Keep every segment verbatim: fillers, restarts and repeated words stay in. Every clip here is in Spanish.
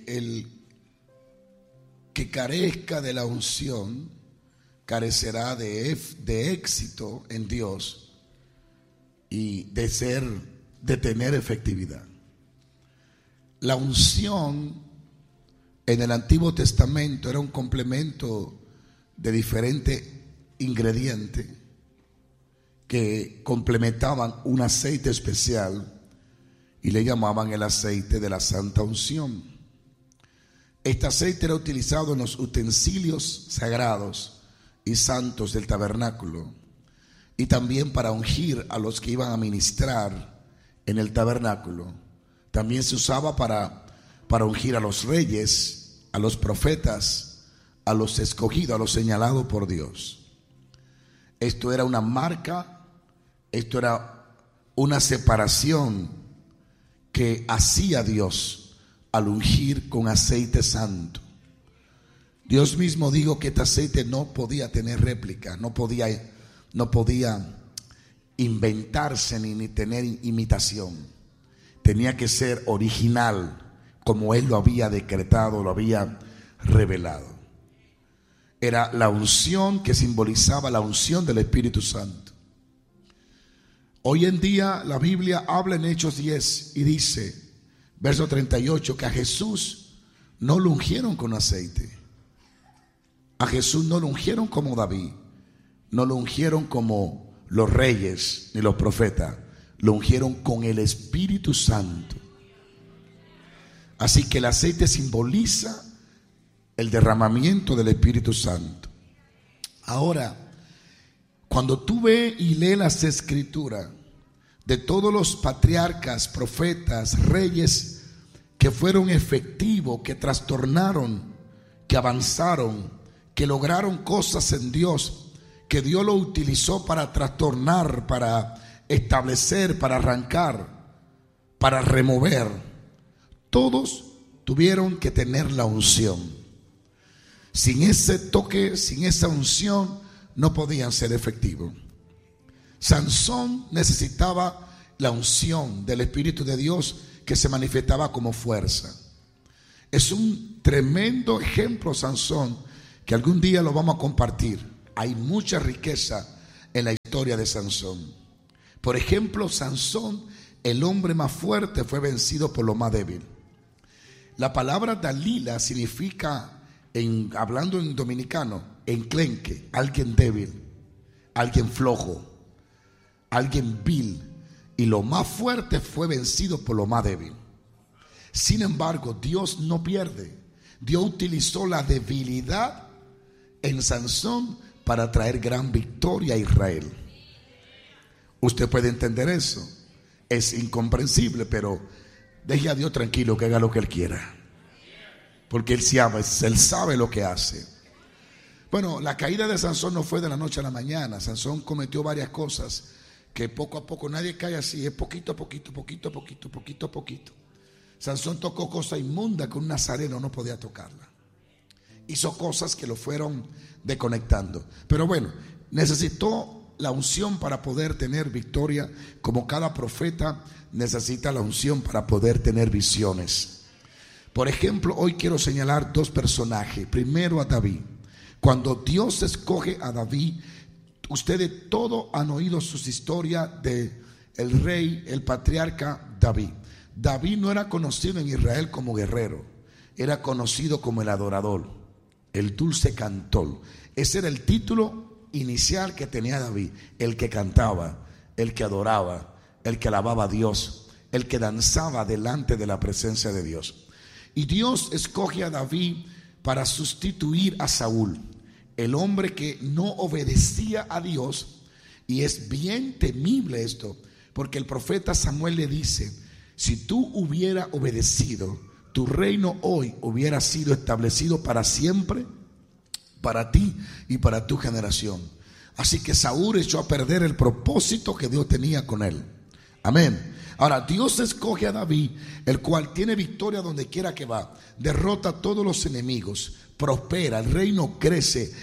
el que carezca de la unción carecerá de, de éxito en Dios y de ser, de tener efectividad. La unción en el Antiguo Testamento era un complemento de diferentes ingredientes que complementaban un aceite especial y le llamaban el aceite de la santa unción. Este aceite era utilizado en los utensilios sagrados y santos del tabernáculo y también para ungir a los que iban a ministrar en el tabernáculo. También se usaba para, para ungir a los reyes, a los profetas, a los escogidos, a los señalados por Dios. Esto era una marca, esto era una separación que hacía Dios al ungir con aceite santo. Dios mismo dijo que este aceite no podía tener réplica, no podía, no podía inventarse ni, ni tener imitación. Tenía que ser original, como Él lo había decretado, lo había revelado. Era la unción que simbolizaba la unción del Espíritu Santo. Hoy en día la Biblia habla en Hechos diez y dice, verso treinta y ocho, que a Jesús no lo ungieron con aceite. A Jesús no lo ungieron como David, no lo ungieron como los reyes ni los profetas, lo ungieron con el Espíritu Santo. Así que el aceite simboliza el derramamiento del Espíritu Santo. Ahora, cuando tú ves y lees las escrituras de todos los patriarcas, profetas, reyes que fueron efectivos, que trastornaron, que avanzaron, que lograron cosas en Dios, que Dios lo utilizó para trastornar, para establecer, para arrancar, para remover, todos tuvieron que tener la unción. Sin ese toque, sin esa unción, no podían ser efectivos. Sansón necesitaba la unción del Espíritu de Dios que se manifestaba como fuerza. Es un tremendo ejemplo, Sansón, que algún día lo vamos a compartir. Hay mucha riqueza en la historia de Sansón. Por ejemplo, Sansón, el hombre más fuerte, fue vencido por lo más débil. La palabra Dalila significa, en, hablando en dominicano, enclenque, alguien débil, alguien flojo, alguien vil, y lo más fuerte fue vencido por lo más débil. Sin embargo, Dios no pierde. Dios utilizó la debilidad en Sansón para traer gran victoria a Israel. Usted puede entender eso. Es incomprensible, pero deje a Dios tranquilo, que haga lo que Él quiera, porque Él sabe, Él sabe lo que hace. Bueno, la caída de Sansón no fue de la noche a la mañana. Sansón cometió varias cosas que poco a poco, nadie cae así, es poquito a poquito, poquito a poquito, poquito a poquito. Sansón tocó cosas inmundas que un nazareno no podía tocarla. Hizo cosas que lo fueron desconectando. Pero bueno, necesitó la unción para poder tener victoria, como cada profeta necesita la unción para poder tener visiones. Por ejemplo, hoy quiero señalar dos personajes. Primero a David. Cuando Dios escoge a David, ustedes todos han oído sus historias de el rey, el patriarca David. David no era conocido en Israel como guerrero, era conocido como el adorador, el dulce cantor. Ese era el título inicial que tenía David, el que cantaba, el que adoraba, el que alababa a Dios, el que danzaba delante de la presencia de Dios. Y Dios escoge a David para sustituir a Saúl, el hombre que no obedecía a Dios. Y es bien temible esto, porque el profeta Samuel le dice: si tú hubieras obedecido, tu reino hoy hubiera sido establecido para siempre, para ti y para tu generación. Así que Saúl echó a perder el propósito que Dios tenía con él. Amén. Ahora Dios escoge a David, el cual tiene victoria donde quiera que va, derrota a todos los enemigos, prospera, el reino crece,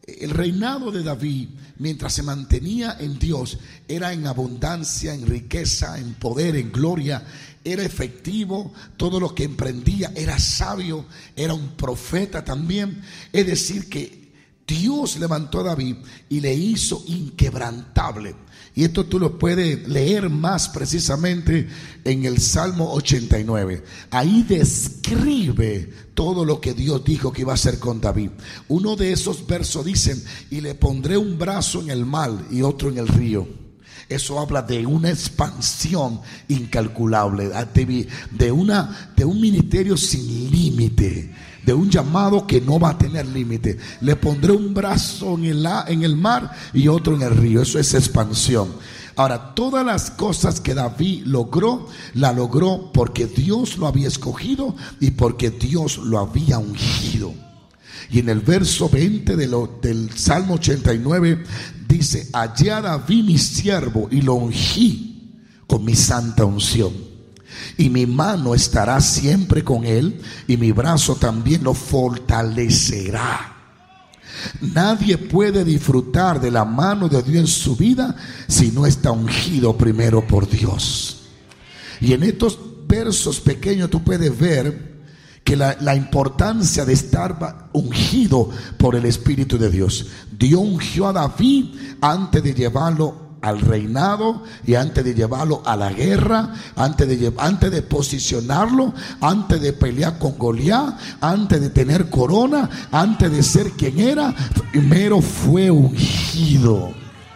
El reinado de David, mientras se mantenía en Dios, era en abundancia, en riqueza, en poder, en gloria. Era efectivo, todo lo que emprendía, era sabio, era un profeta también. Es decir, que Dios levantó a David y le hizo inquebrantable. Y esto tú lo puedes leer más precisamente en el Salmo ochenta y nueve. Ahí describe todo lo que Dios dijo que iba a hacer con David. Uno de esos versos dice: y le pondré un brazo en el mar y otro en el río. Eso habla de una expansión incalculable, de, una, de un ministerio sin límite, de un llamado que no va a tener límite. Le pondré un brazo en el, en el mar y otro en el río. Eso es expansión. Ahora, todas las cosas que David logró, la logró porque Dios lo había escogido y porque Dios lo había ungido. Y en el verso veinte de lo, del Salmo ochenta y nueve dice: hallé a David mi siervo y lo ungí con mi santa unción. Y mi mano estará siempre con él, y mi brazo también lo fortalecerá. Nadie puede disfrutar de la mano de Dios en su vida si no está ungido primero por Dios. Y en estos versos pequeños tú puedes ver que la, la importancia de estar ungido por el Espíritu de Dios. Dios ungió a David antes de llevarlo al reinado y antes de llevarlo a la guerra, antes de, antes de posicionarlo, antes de pelear con Goliat, antes de tener corona, antes de ser quien era. Primero fue ungido.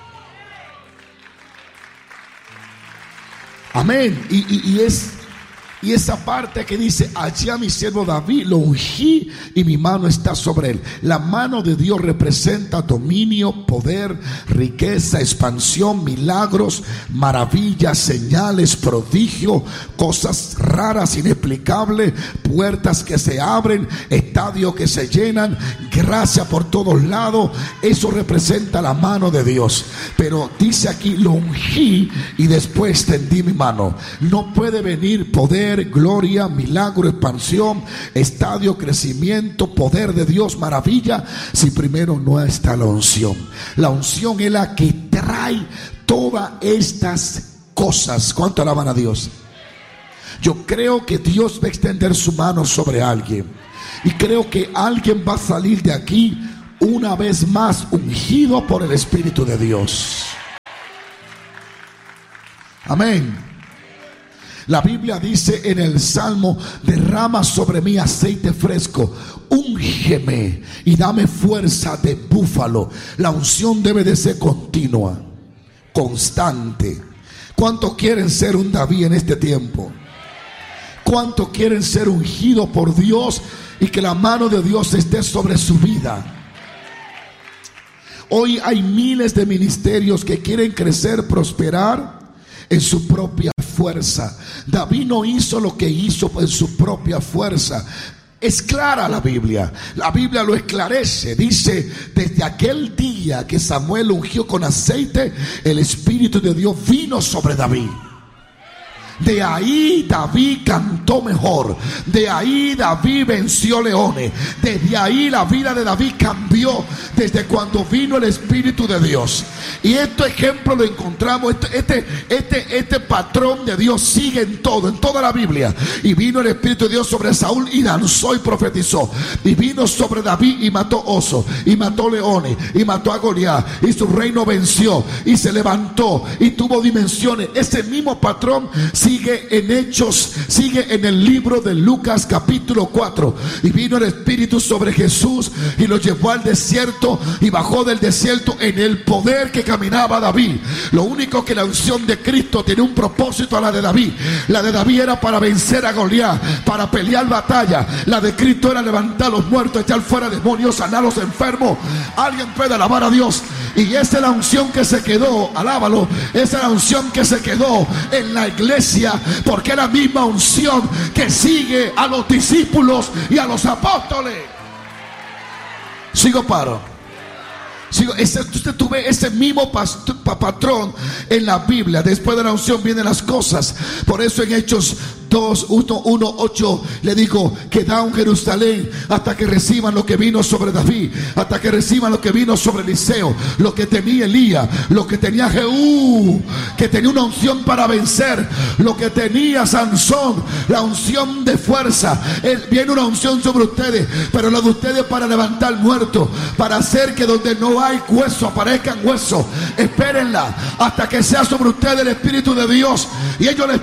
Amén. Y, y, y es Y esa parte que dice: allí a mi siervo David lo ungí y mi mano está sobre él. La mano de Dios representa dominio, poder, riqueza, expansión, milagros, maravillas, señales, prodigio, cosas raras, inexplicables, puertas que se abren, estadios que se llenan, gracia por todos lados. Eso representa la mano de Dios. Pero dice aquí: lo ungí y después tendí mi mano. No puede venir poder, gloria, milagro, expansión, estadio, crecimiento, poder de Dios, maravilla, si primero no está la unción. La unción es la que trae todas estas cosas. ¿Cuánto alaban a Dios? Yo creo que Dios va a extender su mano sobre alguien, y creo que alguien va a salir de aquí una vez más ungido por el Espíritu de Dios. Amén. La Biblia dice en el Salmo: derrama sobre mí aceite fresco, úngeme y dame fuerza de búfalo. La unción debe de ser continua, constante. ¿Cuántos quieren ser un David en este tiempo? ¿Cuántos quieren ser ungidos por Dios y que la mano de Dios esté sobre su vida? Hoy hay miles de ministerios que quieren crecer, prosperar en su propia fuerza. David no hizo lo que hizo en su propia fuerza. Es clara la Biblia. La Biblia lo esclarece. Dice: desde aquel día que Samuel ungió con aceite, el Espíritu de Dios vino sobre David. De ahí David cantó mejor. De ahí David venció leones. Desde ahí la vida de David cambió, desde cuando vino el Espíritu de Dios. Y este ejemplo lo encontramos. Este, este, este, este patrón de Dios sigue en todo, en toda la Biblia. Y vino el Espíritu de Dios sobre Saúl y danzó y profetizó. Y vino sobre David y mató osos, y mató leones, y mató a Goliat, y su reino venció, y se levantó, y tuvo dimensiones. Ese mismo patrón sigue en Hechos, sigue en el libro de Lucas capítulo cuatro. Y vino el Espíritu sobre Jesús y lo llevó al desierto, y bajó del desierto en el poder que caminaba David. Lo único que la unción de Cristo tiene un propósito a la de David. La de David era para vencer a Goliat, para pelear batalla. La de Cristo era levantar a los muertos, echar fuera demonios, sanar a los enfermos. Alguien puede alabar a Dios. Y esa es la unción que se quedó, alábalo, esa es la unción que se quedó en la iglesia, porque es la misma unción que sigue a los discípulos y a los apóstoles. Sigo paro. Sigo, ese, usted tuve ese mismo patrón en la Biblia. Después de la unción vienen las cosas. Por eso en Hechos dos, uno, ocho le dijo: quedad en Jerusalén hasta que reciban lo que vino sobre David, hasta que reciban lo que vino sobre Eliseo, lo que tenía Elías, lo que tenía Jehú, que tenía una unción para vencer, lo que tenía Sansón, la unción de fuerza. Él, viene una unción sobre ustedes, pero la de ustedes para levantar muertos, para hacer que donde no hay hueso aparezcan huesos. Espérenla hasta que sea sobre ustedes el Espíritu de Dios y ellos les